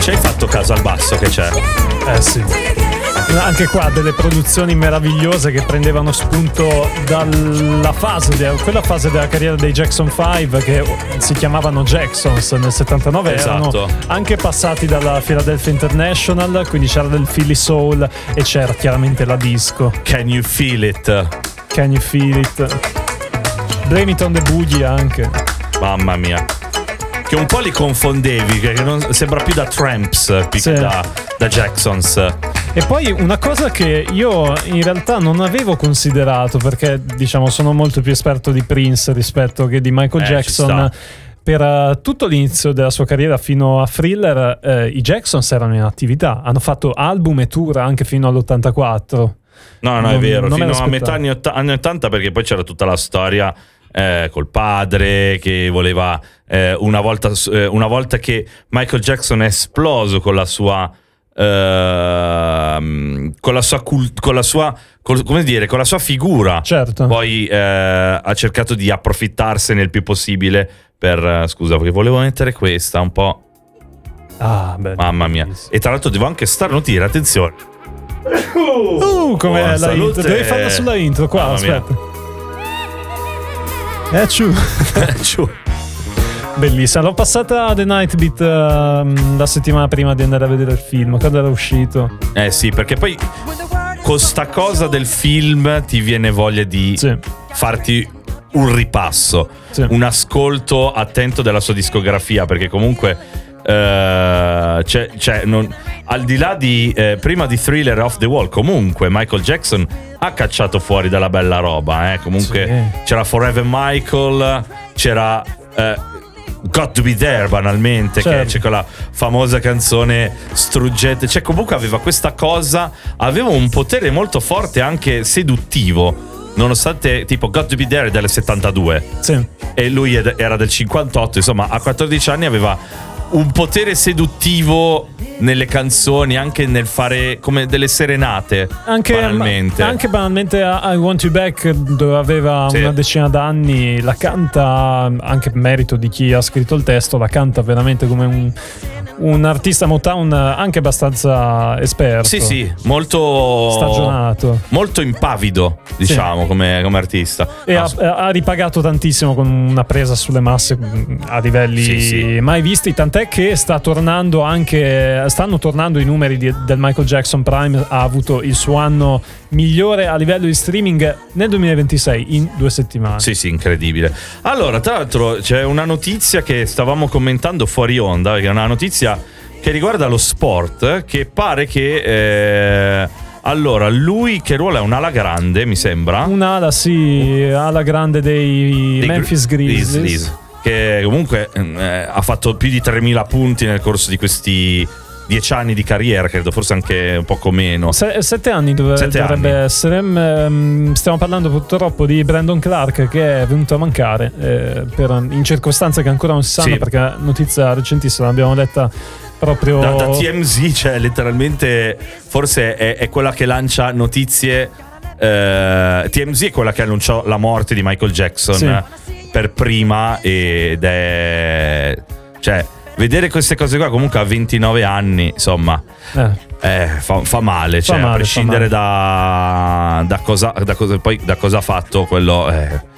ci hai fatto caso al basso che c'è? Sì. Anche qua delle produzioni meravigliose che prendevano spunto dalla quella fase della carriera dei Jackson 5 che si chiamavano Jacksons nel 79. Esatto. Erano anche passati dalla Philadelphia International, quindi c'era del Philly Soul e c'era chiaramente la disco. Can you feel it? Can you feel it? Blame it on the boogie anche. Mamma mia. Che un po' li confondevi, che sembra più da Tramps Sì. da Jacksons. E poi una cosa che io in realtà non avevo considerato, perché diciamo sono molto più esperto di Prince rispetto che di Michael Jackson. Per tutto l'inizio della sua carriera fino a Thriller, i Jacksons erano in attività, hanno fatto album e tour anche fino all'84. No, è vero, non fino a metà anni 80, perché poi c'era tutta la storia col padre che voleva una volta che Michael Jackson è esploso con la sua figura, Certo. poi ha cercato di approfittarsene il più possibile scusa, perché volevo mettere questa un po'. Mamma mia. E tra l'altro devo anche starnutire, attenzione. Com'è la intro? Devi farla sulla intro qua. Mamma aspetta. Ciu. Bellissima, l'ho passata a The Night Beat la settimana prima di andare a vedere il film, quando era uscito. Sì, perché poi con sta cosa del film ti viene voglia di farti un ripasso, un ascolto attento della sua discografia, perché comunque al di là di prima di Thriller Off the Wall, comunque Michael Jackson ha cacciato fuori della bella roba, comunque c'era Forever Michael, c'era Got to Be There, banalmente, che c'è quella famosa canzone struggente, cioè comunque aveva questa cosa, aveva un potere molto forte anche seduttivo, nonostante tipo Got to Be There è del 72 e lui era del 58, insomma a 14 anni aveva un potere seduttivo nelle canzoni, anche nel fare come delle serenate, banalmente. Anche banalmente I Want You Back, dove aveva una decina d'anni, la canta, anche merito di chi ha scritto il testo, la canta veramente come un artista Motown anche abbastanza esperto. Sì, molto stagionato, molto impavido, diciamo, come artista. E ha ripagato tantissimo con una presa sulle masse a livelli mai visti, tant'è che stanno tornando i numeri del Michael Jackson Prime. Ha avuto il suo anno migliore a livello di streaming nel 2026 in 2 settimane. Sì, incredibile. Allora, tra l'altro c'è una notizia che stavamo commentando fuori onda, che è una notizia che riguarda lo sport, che pare che allora lui che ruolo è un'ala grande, mi sembra. Un'ala, ala grande dei Memphis Grizzlies, che comunque ha fatto più di 3.000 punti nel corso di questi 10 anni di carriera, credo, forse anche un poco meno. 7 anni dovrebbe essere. Stiamo parlando purtroppo di Brandon Clark, che è venuto a mancare in circostanze che ancora non si sanno, perché notizia recentissima, l'abbiamo letta proprio da TMZ, cioè letteralmente forse è quella che lancia notizie. TMZ è quella che annunciò la morte di Michael Jackson per prima, ed è, cioè, vedere queste cose qua comunque a 29 anni, insomma, fa male, cioè, a prescindere da cosa ha fatto, quello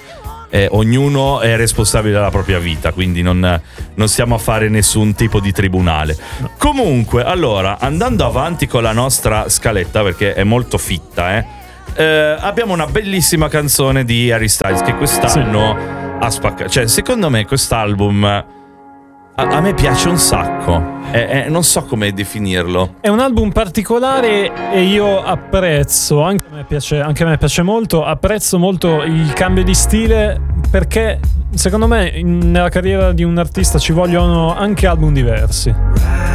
ognuno è responsabile della propria vita, quindi non stiamo a fare nessun tipo di tribunale. No. Comunque, allora, andando avanti con la nostra scaletta, perché è molto fitta, abbiamo una bellissima canzone di Harry Styles che quest'anno ha spaccato. Cioè, secondo me quest'album a me piace un sacco, non so come definirlo. È un album particolare e io apprezzo, anche a me piace molto, apprezzo molto il cambio di stile, perché secondo me nella carriera di un artista ci vogliono anche album diversi.